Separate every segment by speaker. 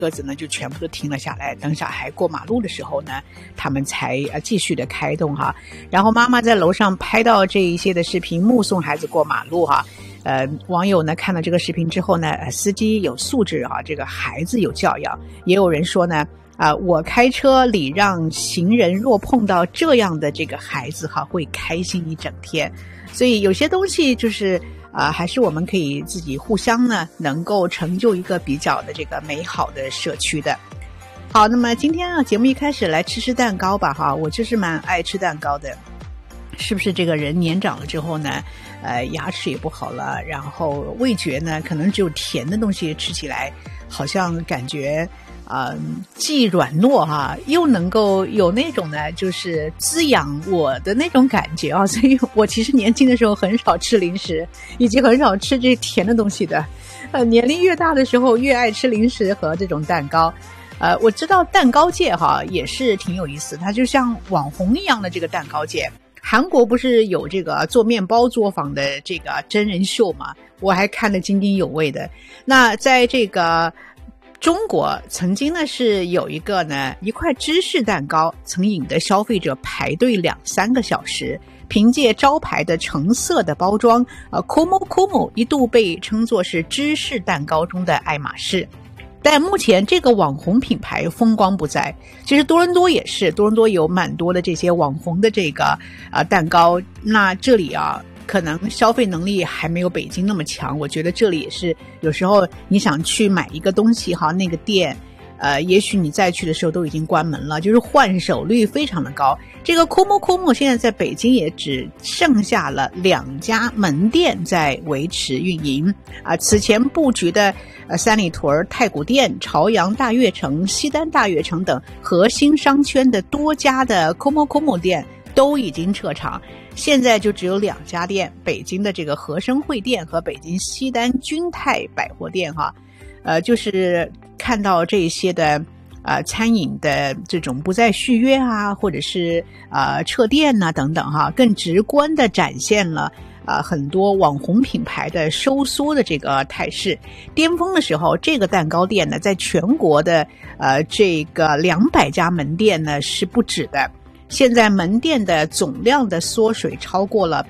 Speaker 1: 车子呢就全部都停了下来，等小孩过马路的时候呢，他们才继续的开动哈。然后妈妈在楼上拍到这一些的视频，目送孩子过马路哈。网友呢看到这个视频之后呢，司机有素质啊，这个孩子有教养。也有人说呢，我开车礼让行人，若碰到这样的这个孩子哈，会开心一整天。所以有些东西就是还是我们可以自己互相呢，能够成就一个比较的这个美好的社区的。好，那么今天节目一开始来吃蛋糕吧哈，我就是蛮爱吃蛋糕的。是不是这个人年长了之后呢，牙齿也不好了，然后味觉呢，可能只有甜的东西吃起来，好像感觉既软糯哈，又能够有那种呢，就是滋养我的那种感觉啊。所以我其实年轻的时候很少吃零食，以及很少吃这甜的东西的。年龄越大的时候，越爱吃零食和这种蛋糕。我知道蛋糕界哈也是挺有意思，它就像网红一样的这个蛋糕界。韩国不是有这个做面包作坊的这个真人秀吗？我还看得津津有味的。那在这个中国曾经呢是有一个呢一块芝士蛋糕曾引得消费者排队2-3个小时，凭借招牌的橙色的包装，Kumu Kumu 一度被称作是芝士蛋糕中的爱马仕。但目前这个网红品牌风光不再，其实多伦多也是，多伦多有蛮多的这些网红的这个蛋糕，那这里可能消费能力还没有北京那么强，我觉得这里也是有时候你想去买一个东西哈，那个店也许你再去的时候都已经关门了，就是换手率非常的高。这个 Kumu 现在在北京也只剩下了2家门店在维持运营此前布局的三里屯、太古店、朝阳大悦城、西单大悦城等核心商圈的多家的 Kumu 店都已经撤场，现在就只有2家店，北京的这个和生汇店和北京西单君泰百货店哈。就是看到这些的餐饮的这种不再续约或者是撤店等等哈，更直观的展现了很多网红品牌的收缩的这个态势。巅峰的时候，这个蛋糕店呢，在全国的这个200家门店呢是不止的。现在门店的总量的缩水超过了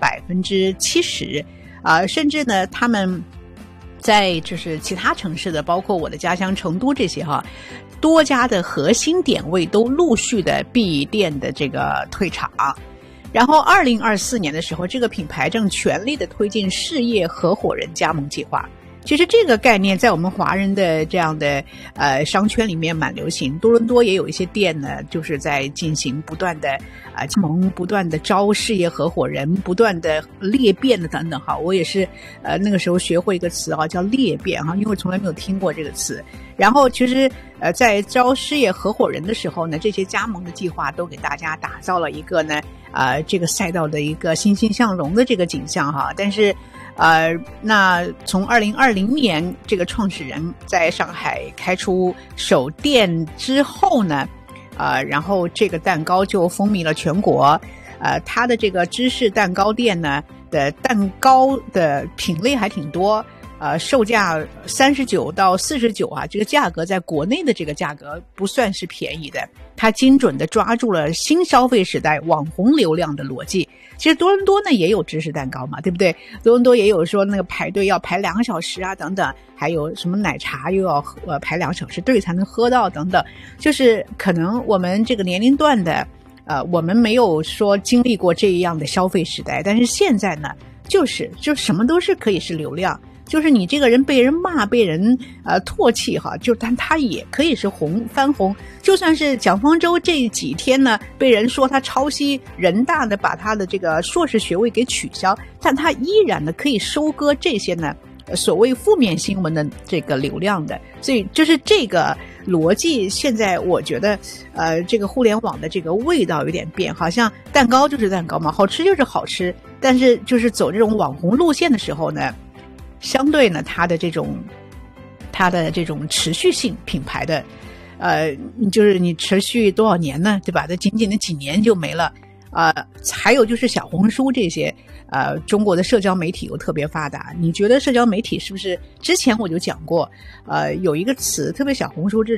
Speaker 1: 70%，甚至呢，他们在就是其他城市的，包括我的家乡成都这些多家的核心点位都陆续的闭店的这个退场。然后2024年的时候，这个品牌正全力的推进事业合伙人加盟计划。其实这个概念在我们华人的这样的商圈里面蛮流行，多伦多也有一些店呢，就是在进行不断的加盟，不断的招事业合伙人，不断的裂变的等等哈。我也是那个时候学会一个词叫裂变哈，因为从来没有听过这个词。然后其实在招事业合伙人的时候呢，这些加盟的计划都给大家打造了一个呢这个赛道的一个欣欣向荣的这个景象哈。但是那从2020年这个创始人在上海开出首店之后呢然后这个蛋糕就风靡了全国。它的这个芝士蛋糕店呢的蛋糕的品类还挺多，售价39到49这个价格在国内的这个价格不算是便宜的。它精准的抓住了新消费时代网红流量的逻辑。其实多伦多呢也有芝士蛋糕嘛，对不对？多伦多也有说那个排队要排2个小时等等，还有什么奶茶又要排2小时队才能喝到等等。就是可能我们这个年龄段的我们没有说经历过这样的消费时代，但是现在呢就什么都是可以是流量。就是你这个人被人骂被人唾弃但他也可以是翻红。就算是蒋方舟这几天呢被人说他抄袭人大的把他的这个硕士学位给取消，但他依然呢可以收割这些呢所谓负面新闻的这个流量的。所以就是这个逻辑，现在我觉得这个互联网的这个味道有点变，好像蛋糕就是蛋糕嘛，好吃就是好吃，但是就是走这种网红路线的时候呢，相对呢它的这种持续性品牌的就是你持续多少年呢，对吧？这仅仅的几年就没了。还有就是小红书这些中国的社交媒体又特别发达。你觉得社交媒体是不是之前我就讲过有一个词，特别小红书这